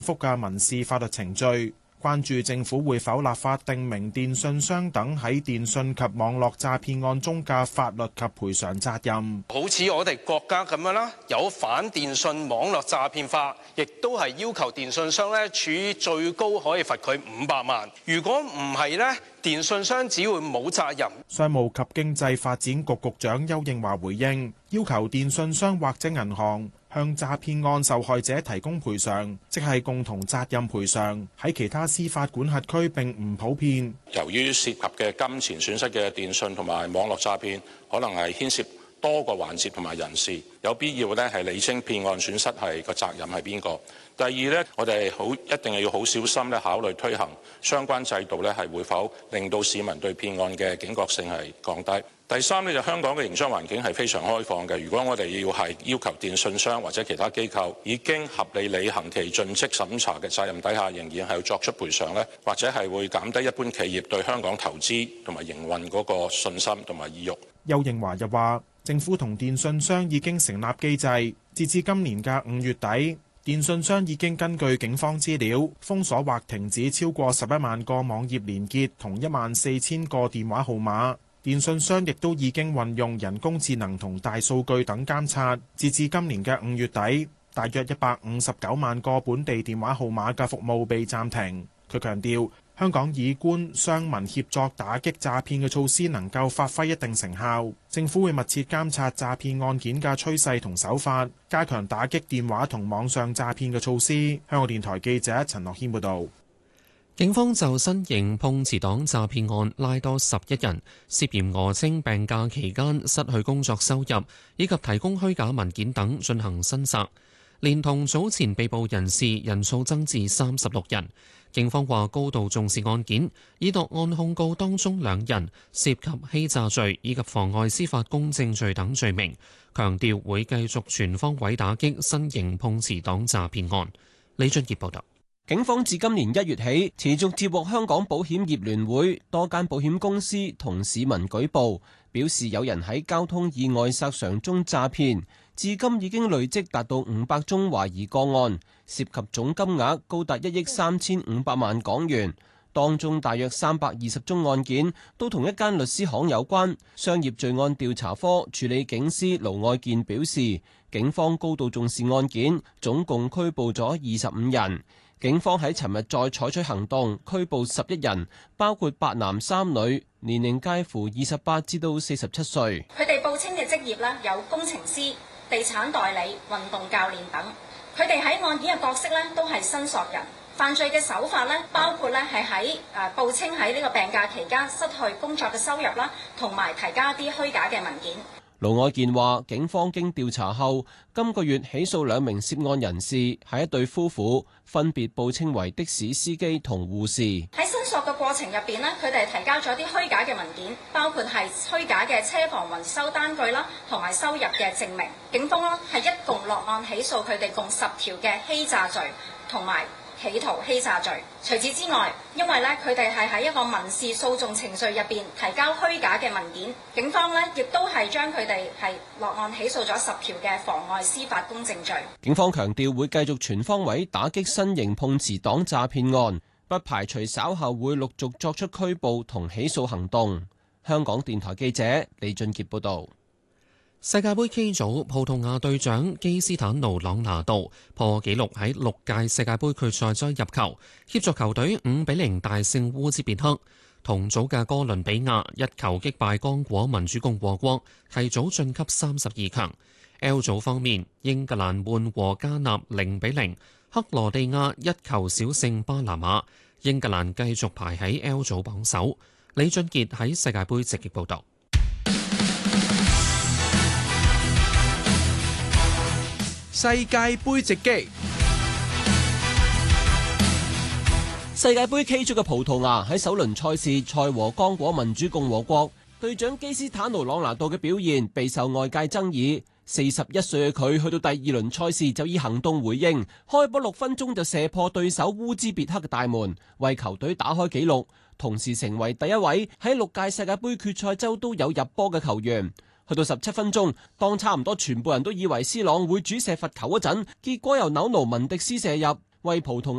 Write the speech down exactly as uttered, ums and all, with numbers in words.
複嘅民事法律程序。關注政府會否立法定明電訊商等喺電訊及網絡詐騙案中嘅法律及賠償責任。 好似我哋國家咁樣啦，有反電訊網絡詐騙法，亦都係要求電訊商咧處以最高可以罰佢五百萬。如果唔係咧，電訊商只會冇責任。 商務及經濟發展局局長丘應樺回應，要求電訊商或者銀行向詐騙案受害者提供賠償，即係共同責任賠償，喺其他司法管轄區並唔普遍。 由於涉及嘅金錢損失嘅電訊同埋網絡詐騙，可能係牽涉多個環節同埋人士，有必要咧係釐清騙案損失係個責任係邊個。第二呢，我哋好一定係要好小心咧考慮推行相關制度咧，係會否令到市民對騙案嘅警覺性係降低。第三呢，就香港嘅營商環境係非常開放嘅。如果我哋要係要求電訊商或者其他機構已經合理履行其盡職審查嘅責任底下，仍然係要作出賠償呢，或者係會減低一般企業對香港投資同埋營運嗰個信心同埋意欲。 丘應樺又話，政府同電訊商已經成立機制，截至今年嘅五月底，電訊商已經根據警方資料封鎖或停止超過十一萬個網頁連結同一萬四千個電話號碼。電訊商亦都已經運用人工智能同大數據等監察，截至今年嘅五月底，大約一百五十九萬個本地電話號碼嘅服務被暫停。佢強調，香港以官商民協作打擊詐騙嘅措施能夠發揮一定成效，政府會密切監察詐騙案件嘅趨勢同手法，加強打擊電話同網上詐騙嘅措施。香港電台記者陳樂軒報導。 警方就新型碰瓷黨詐騙案拉多十一人，涉嫌訛稱病假期間失去工作收入，以及提供虛假文件等進行申索，連同早前被捕人士人數增至三十六人。警方話高度重視案件，已落案控告當中兩人涉及欺詐罪以及妨礙司法公正罪等罪名，強調會繼續全方位打擊新型碰瓷黨詐騙案。李俊傑報道。 警方自今年一月起持續接獲香港保險業聯會多間保險公司同市民舉報，表示有人喺交通意外索償中詐騙，至今已經累積達到五百宗懷疑個案，涉及總金額高達一億三千五百萬港元。當中大約三百二十宗案件都同一間律師行有關。商業罪案調查科處理警司盧愛健表示，警方高度重視案件，總共拘捕咗二十五人。警方喺尋日再採取行動，拘捕十一人，包括八男三女，年齡介乎二十八至到四十七歲。 佢哋報稱嘅職業呢，有工程師、地產代理、運動教練等。佢哋喺案件嘅角色呢，都係申索人。犯罪嘅手法呢，包括呢係喺誒報稱喺呢個病假期間失去工作嘅收入啦，同埋提交一啲虛假嘅文件。 盧愛健話，警方經調查後，今個月起訴兩名涉案人士，係一對夫婦，分別報稱為的士司機同護士。 喺申索嘅過程入邊呢，佢哋提交咗啲虛假嘅文件，包括係虛假嘅車房維修單據啦，同埋收入嘅證明。警方呢係一共落案起訴佢哋共十條嘅欺詐罪，同埋企圖欺詐罪。除此之外，因為咧佢哋係喺一個民事訴訟程序入邊提交虛假嘅文件，警方咧亦都係將佢哋係落案起訴咗十條嘅妨礙司法公正罪。 警方強調會繼續全方位打擊新型碰瓷黨詐騙案，不排除稍後會陸續作出拘捕同起訴行動。香港電台記者李俊傑報導。 世界盃 K 組，葡萄牙隊長基斯坦奴·朗拿度破紀錄喺六屆世界盃決賽周入球，協助球隊五比零大勝烏茲別克。同組嘅哥倫比亞一球擊敗剛果民主共和國，提早晉級三十二強。L 組方面，英格蘭悶和加納零比零，克羅地亞一球小勝巴拿馬。英格蘭繼續排喺 L 組榜首。李俊傑喺世界盃直擊報導。 世界盃直擊。 世界盃 K 組嘅葡萄牙喺首輪賽事賽和剛果民主共和國，隊長基斯坦奴·朗拿度嘅表現備受外界爭議。四十一歲嘅佢去到第二輪賽事就以行動回應，開波六分鐘就射破對手烏茲別克嘅大門，為球隊打開紀錄，同時成為第一位喺六屆世界盃決賽周都有入波嘅球員。去到十七分鐘，當差唔多全部人都以為斯朗會主射罰球嗰陣，結果由紐奴文迪斯射入， 為葡萄